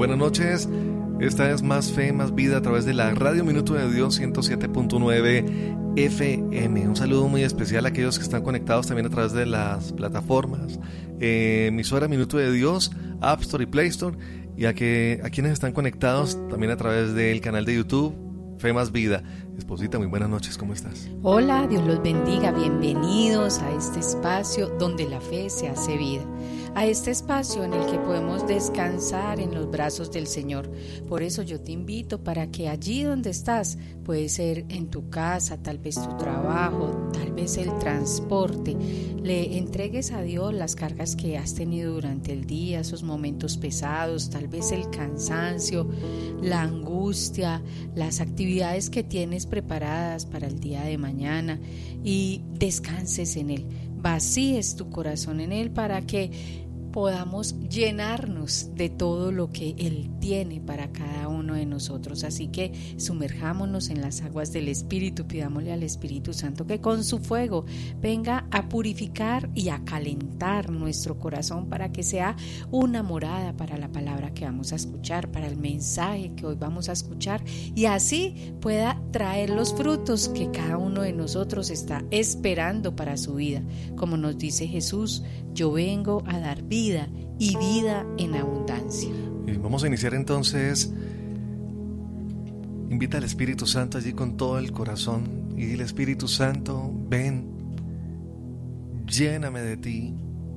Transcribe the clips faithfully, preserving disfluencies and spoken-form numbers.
buenas noches. Esta es Más Fe, Más Vida a través de la Radio Minuto de Dios ciento siete punto nueve F M. Un saludo muy especial a aquellos que están conectados también a través de las plataformas eh, emisora Minuto de Dios, App Store y Play Store, y a, que, a quienes están conectados también a través del canal de YouTube Fe Más Vida. Esposita, muy buenas noches, ¿cómo estás? Hola, Dios los bendiga, bienvenidos a este espacio donde la fe se hace vida, a este espacio en el que podemos descansar en los brazos del Señor. Por eso yo te invito para que allí donde estás, puede ser en tu casa, tal vez tu trabajo, tal vez el transporte, le entregues a Dios las cargas que has tenido durante el día, esos momentos pesados, tal vez el cansancio, la angustia, las actividades que tienes preparadas para el día de mañana, y descanses en Él, vacíes tu corazón en Él para que podamos llenarnos de todo lo que Él tiene para cada uno de nosotros. Así que sumerjámonos en las aguas del Espíritu, pidámosle al Espíritu Santo que con su fuego venga a purificar y a calentar nuestro corazón para que sea una morada para la palabra que vamos a escuchar, para el mensaje que hoy vamos a escuchar, y así pueda traer los frutos que cada uno de nosotros está esperando para su vida. Como nos dice Jesús, yo vengo a dar vida y vida en abundancia. Y vamos a iniciar entonces. Invita al Espíritu Santo allí con todo el corazón y dile: Espíritu Santo, ven, lléname de ti.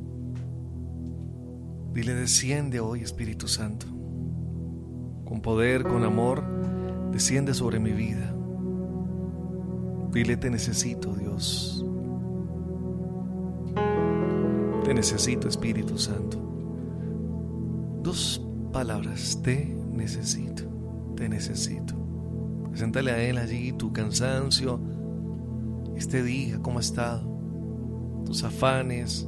Dile: desciende hoy, Espíritu Santo, con poder, con amor, desciende sobre mi vida. Dile: te necesito, Dios. Te necesito, Espíritu Santo. Dos palabras: te necesito, te necesito. Preséntale a Él allí tu cansancio, este día, cómo ha estado, tus afanes.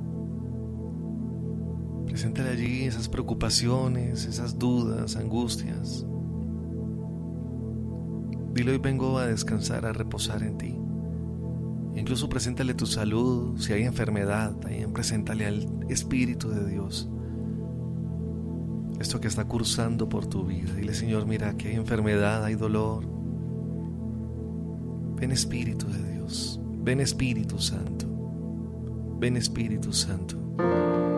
Preséntale allí esas preocupaciones, esas dudas, angustias. Dile: hoy vengo a descansar, a reposar en ti. Incluso preséntale tu salud, si hay enfermedad, también preséntale al Espíritu de Dios esto que está cursando por tu vida. Dile: Señor, mira que hay enfermedad, hay dolor. Ven, Espíritu de Dios, ven, Espíritu Santo, ven, Espíritu Santo.